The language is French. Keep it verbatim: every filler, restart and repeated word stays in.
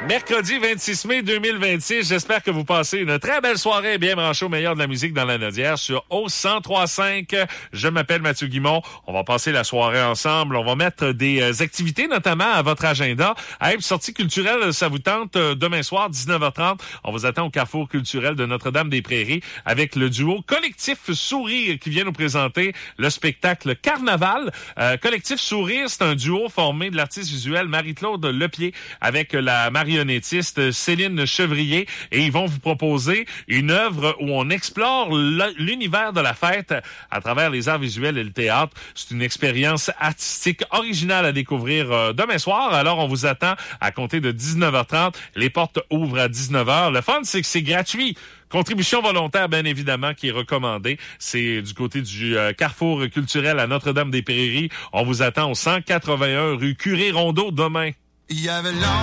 Mercredi vingt-six mai deux mille vingt-six, j'espère que vous passez une très belle soirée bien branchée au meilleur de la musique dans la Nodière sur O cent trois virgule cinq. Je m'appelle Mathieu Guimond. On va passer la soirée ensemble. On va mettre des activités notamment à votre agenda. Hey, sortie culturelle, ça vous tente demain soir, dix-neuf heures trente. On vous attend au Carrefour culturel de Notre-Dame-des-Prairies avec le duo Collectif Sourire qui vient nous présenter le spectacle Carnaval. Euh, Collectif Sourire, c'est un duo formé de l'artiste visuel Marie-Claude Lepied avec la marionnettiste Céline Chevrier et ils vont vous proposer une œuvre où on explore l'univers de la fête à travers les arts visuels et le théâtre. C'est une expérience artistique originale à découvrir euh, demain soir. Alors, on vous attend à compter de dix-neuf heures trente. Les portes ouvrent à dix-neuf heures. Le fun, c'est que c'est gratuit. Contribution volontaire, bien évidemment, qui est recommandée. C'est du côté du euh, Carrefour culturel à Notre-Dame-des-Prairies. On vous attend au cent quatre-vingt-un rue Curé-Rondeau demain. Il y avait longtemps